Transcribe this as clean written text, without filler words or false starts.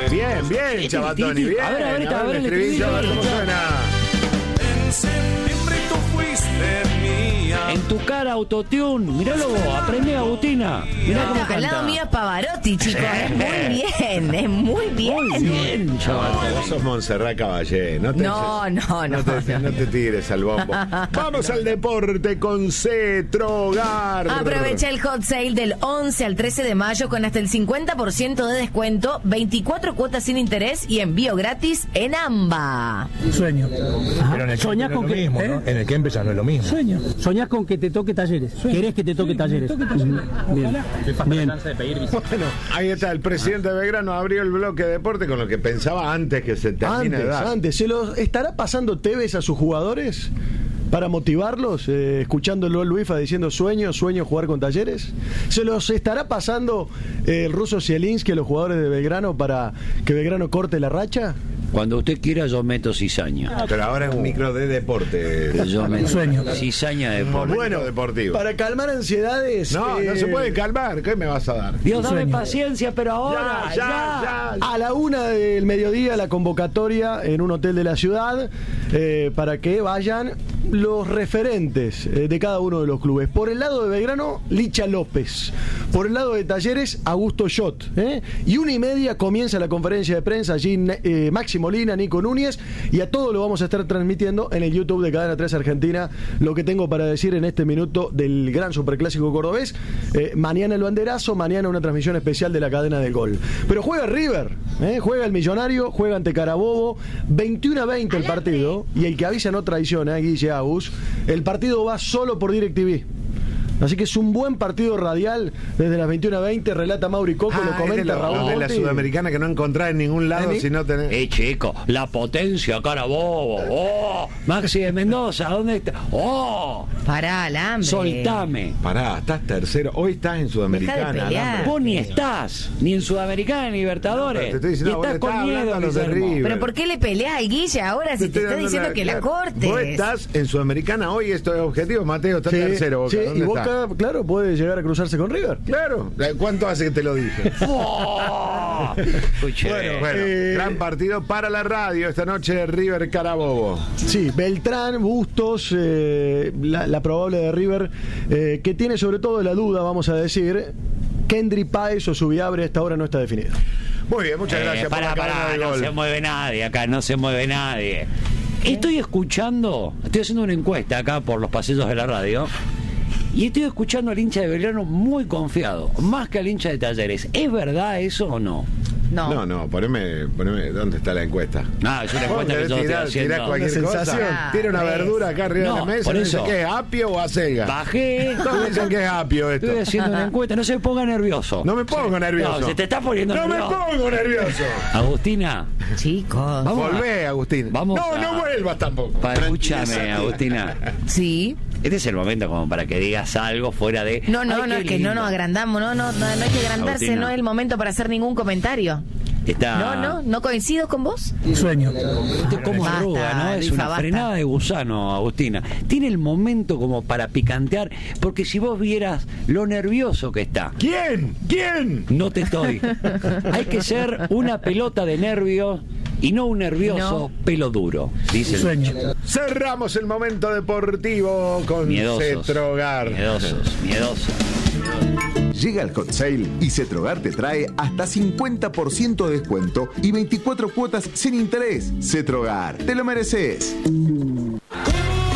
Bien, Chabatoni, bien. A ver, el estribillo. ¿Cómo suena? En septiembre tú fuiste mía. En tu cara, autotune. Míralo vos, aprende, Agustina. Mirá cómo canta. Al lado mío es Pavarotti, chicos. Es muy bien. Muy bien, Chabatoni. Vos sos Montserrat Caballé. No te tires al bombo. Vamos al deporte con Cetrogar. Aprovecha el hot sale del 11 al 13 de mayo con hasta el 50% de descuento, 24 cuotas sin interés y envío gratis en AMBA. Sueño. Pero en el Soñás con no es lo que, mismo, ¿no? En el Kempes ya no es lo mismo. Sueño. Soñás con que te toque Talleres. ¿Querés que te toque Talleres? Bien. Bien. Bueno, ahí está, el presidente de Belgrano abrió el bloque de deporte con lo que pensaba antes que se termine de dar. Antes, ¿se los estará pasando Tevez a sus jugadores para motivarlos? Escuchándolo a Luifa diciendo sueño jugar con Talleres. ¿Se los estará pasando el ruso Zielinski a los jugadores de Belgrano para que Belgrano corte la racha? Cuando usted quiera, yo meto cizaña. Pero ahora es un micro de deporte. Yo meto Sueño. cizaña de deporte. Bueno, deportivo. Para calmar ansiedades. No se puede calmar. ¿Qué me vas a dar? Dios, dame paciencia, pero ahora, Ya. A la 1 del mediodía la convocatoria en un hotel de la ciudad para que vayan los referentes de cada uno de los clubes. Por el lado de Belgrano, Licha López. Por el lado de Talleres, Augusto Schott. Y 1:30 comienza la conferencia de prensa. Allí Maxi Molina, Nico Núñez. Y a todo lo vamos a estar transmitiendo en el YouTube de Cadena 3 Argentina. Lo que tengo para decir en este minuto del gran superclásico cordobés. Mañana el banderazo, mañana una transmisión especial de la cadena del gol. Pero juega River, juega el Millonario, juega ante Carabobo. 21-20 el partido. Y el que avisa no traiciona, Guille Agus. El partido va solo por DirecTV. Así que es un buen partido radial desde las 21:20. Relata Mauri Coco, lo comenta Raúl. De la Sudamericana que no encontrás en ningún lado si no tenés. Chico, la potencia, Carabobo. Oh, Maxi de Mendoza, ¿dónde está? Oh, Pará, Alambre. soltame. Pará, estás tercero. Hoy estás en Sudamericana. Deja de pelear. Alambre. Vos ni estás, ni en Sudamericana ni Libertadores. No, te estoy diciendo, y estás vos le con estás miedo, hablando a los de Guillermo. River. Pero ¿por qué le peleas al Guille ahora si te está diciendo que la cortes? Vos estás en Sudamericana hoy, esto es objetivo. Mateo está tercero. Boca. Sí, ¿Dónde y está? Boca, claro, puede llegar a cruzarse con River. Claro. ¿Cuánto hace que te lo dije? Oh, escuche. Bueno, gran partido para la radio esta noche, River Carabobo. Sí, Beltrán, Bustos, la probable de River, que tiene sobre todo la duda, vamos a decir, Kendry Páez o Subiabre, hasta ahora no está definido. Muy bien, muchas gracias por la cadena de no gol. se mueve nadie acá, no se mueve nadie. Estoy haciendo una encuesta acá por los pasillos de la radio. Y estoy escuchando al hincha de Belgrano muy confiado, más que al hincha de Talleres. ¿Es verdad eso o no? No, poneme, ¿dónde está la encuesta? No, es una encuesta que yo estoy haciendo. Tirá cualquier Una cosa. sensación. Tira una verdura acá arriba de la mesa. por ¿No eso. dicen que es apio o acelga? Bajé. Todos dicen que es apio esto. Estoy haciendo una encuesta, no se ponga nervioso. No me pongo nervioso. No, se te está poniendo No nervioso. me pongo nervioso. Agustina, Chicos. vamos. Volvé, Agustín. Vamos No vuelvas tampoco. Escúchame, Agustina. Sí. Este es el momento como para que digas algo fuera de. No, Ay, es qué que no lindo. nos agrandamos, no hay que agrandarse, Agustina. no es el momento para hacer ningún comentario. Está. No coincido con vos. Sueño. Este como Basta, arruga, ¿no? Es Rifa, una basta. frenada de gusano, Agustina. Tiene el momento como para picantear, porque si vos vieras lo nervioso que está. ¿Quién? No te estoy. Hay que ser una pelota de nervios y no un nervioso pelo duro, dice el Sueño. Cerramos el momento deportivo con Miedosos. Cetrogar. Miedosos. Llega el hot sale y Cetrogar te trae hasta 50% de descuento y 24 cuotas sin interés. Cetrogar, te lo mereces.